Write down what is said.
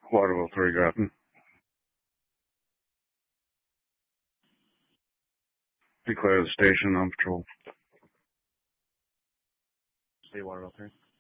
Waterville 3, Grafton. Declare the station on patrol. Stay Waterville 3.